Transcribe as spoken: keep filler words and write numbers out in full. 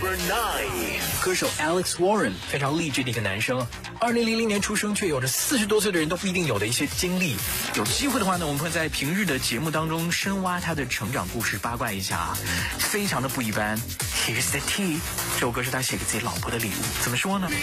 Number nine， 歌手 Alex Warren 非常励志的一个男生，二零零零年出生，却有着四十多岁的人都不一定有的一些经历。有机会的话呢，我们会在平日的节目当中深挖他的成长故事，八卦一下啊，非常的不一般。Here's the tea， 这首歌是他写给自己老婆的礼物，怎么说呢？